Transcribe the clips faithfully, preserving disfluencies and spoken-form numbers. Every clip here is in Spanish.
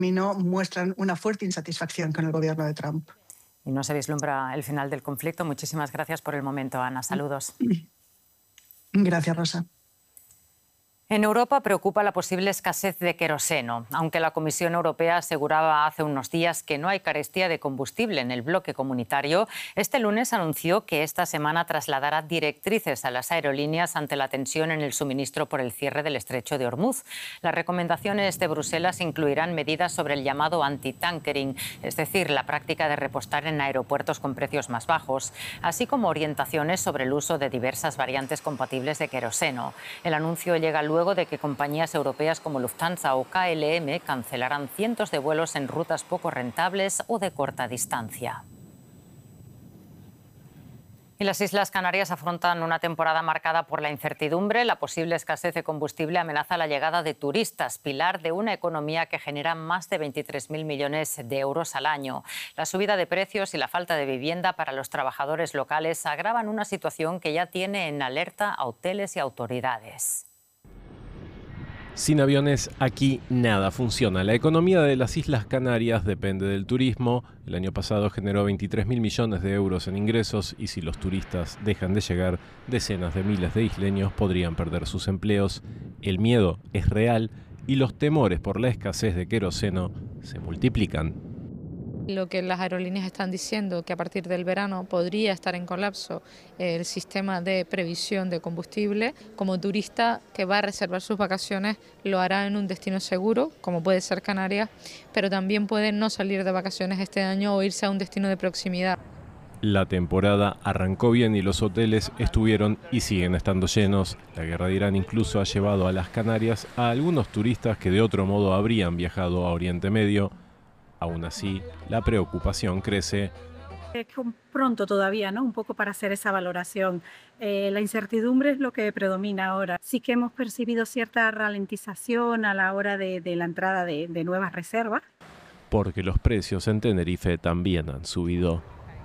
camino muestran una fuerte insatisfacción con el gobierno de Trump. Y no se vislumbra el final del conflicto. Muchísimas gracias por el momento, Ana. Saludos. Gracias, Rosa. En Europa preocupa la posible escasez de queroseno, aunque la Comisión Europea aseguraba hace unos días que no hay carestía de combustible en el bloque comunitario. Este lunes anunció que esta semana trasladará directrices a las aerolíneas ante la tensión en el suministro por el cierre del estrecho de Hormuz. Las recomendaciones de Bruselas incluirán medidas sobre el llamado anti-tankering, es decir, la práctica de repostar en aeropuertos con precios más bajos, así como orientaciones sobre el uso de diversas variantes compatibles de queroseno. El anuncio llega luego luego de que compañías europeas como Lufthansa o K L M cancelaran cientos de vuelos en rutas poco rentables o de corta distancia. Y las Islas Canarias afrontan una temporada marcada por la incertidumbre. La posible escasez de combustible amenaza la llegada de turistas, pilar de una economía que genera más de veintitrés mil millones de euros al año. La subida de precios y la falta de vivienda para los trabajadores locales agravan una situación que ya tiene en alerta a hoteles y autoridades. Sin aviones, aquí nada funciona. La economía de las Islas Canarias depende del turismo. El año pasado generó veintitrés mil millones de euros en ingresos y si los turistas dejan de llegar, decenas de miles de isleños podrían perder sus empleos. El miedo es real y los temores por la escasez de queroseno se multiplican. Lo que las aerolíneas están diciendo, que a partir del verano podría estar en colapso el sistema de previsión de combustible. Como turista que va a reservar sus vacaciones lo hará en un destino seguro, como puede ser Canarias, pero también puede no salir de vacaciones este año o irse a un destino de proximidad. La temporada arrancó bien y los hoteles estuvieron y siguen estando llenos. La guerra de Irán incluso ha llevado a las Canarias a algunos turistas que de otro modo habrían viajado a Oriente Medio. Aún así, la preocupación crece. Es pronto todavía, ¿no? Un poco para hacer esa valoración. Eh, la incertidumbre es lo que predomina ahora. Sí que hemos percibido cierta ralentización a la hora de, de la entrada de, de nuevas reservas. Porque los precios en Tenerife también han subido.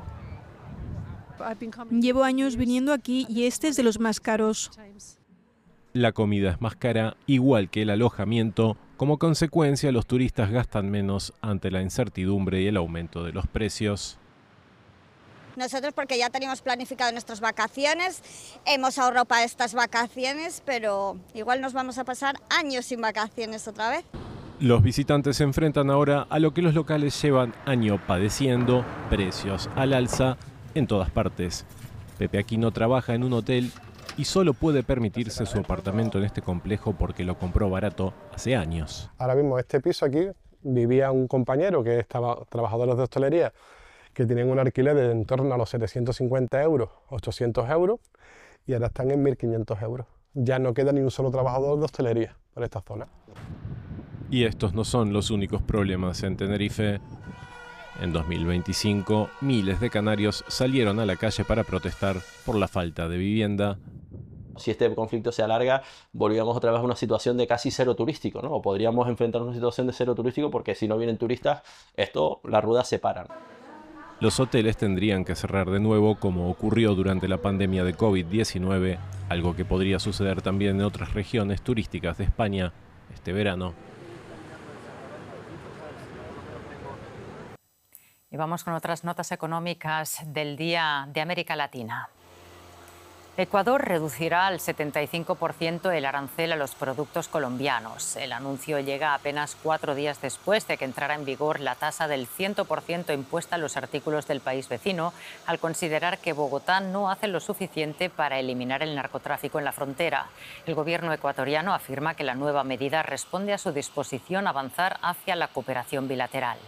Llevo años viniendo aquí y este es de los más caros. La comida es más cara, igual que el alojamiento. Como consecuencia, los turistas gastan menos ante la incertidumbre y el aumento de los precios. Nosotros porque ya teníamos planificado nuestras vacaciones, hemos ahorrado para estas vacaciones, pero igual nos vamos a pasar años sin vacaciones otra vez. Los visitantes se enfrentan ahora a lo que los locales llevan año padeciendo, precios al alza en todas partes. Pepe Aquino trabaja en un hotel y solo puede permitirse su apartamento en este complejo porque lo compró barato hace años. Ahora mismo este piso aquí vivía un compañero que estaba trabajadores de hostelería que tienen un alquiler de en torno a los setecientos cincuenta euros, ochocientos euros y ahora están en mil quinientos euros. Ya no queda ni un solo trabajador de hostelería por esta zona. Y estos no son los únicos problemas en Tenerife. En dos mil veinticinco, miles de canarios salieron a la calle para protestar por la falta de vivienda. Si este conflicto se alarga, volvíamos otra vez a una situación de casi cero turístico, ¿no? O podríamos enfrentar una situación de cero turístico porque si no vienen turistas, esto, las ruedas se paran. Los hoteles tendrían que cerrar de nuevo como ocurrió durante la pandemia de COVID diecinueve, algo que podría suceder también en otras regiones turísticas de España este verano. Y vamos con otras notas económicas del día de América Latina. Ecuador reducirá al setenta y cinco por ciento el arancel a los productos colombianos. El anuncio llega apenas cuatro días después de que entrara en vigor la tasa del cien por ciento impuesta a los artículos del país vecino, al considerar que Bogotá no hace lo suficiente para eliminar el narcotráfico en la frontera. El gobierno ecuatoriano afirma que la nueva medida responde a su disposición a avanzar hacia la cooperación bilateral.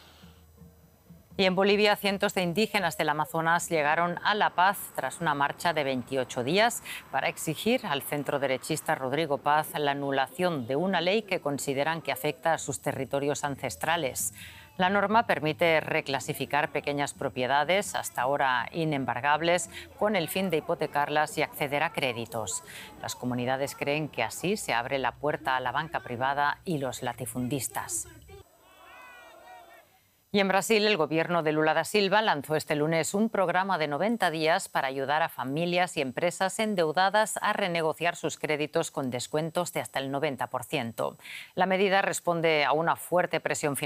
Y en Bolivia, cientos de indígenas del Amazonas llegaron a La Paz tras una marcha de veintiocho días para exigir al centroderechista Rodrigo Paz la anulación de una ley que consideran que afecta a sus territorios ancestrales. La norma permite reclasificar pequeñas propiedades, hasta ahora inembargables, con el fin de hipotecarlas y acceder a créditos. Las comunidades creen que así se abre la puerta a la banca privada y los latifundistas. Y en Brasil, el gobierno de Lula da Silva lanzó este lunes un programa de noventa días para ayudar a familias y empresas endeudadas a renegociar sus créditos con descuentos de hasta el noventa por ciento. La medida responde a una fuerte presión financiera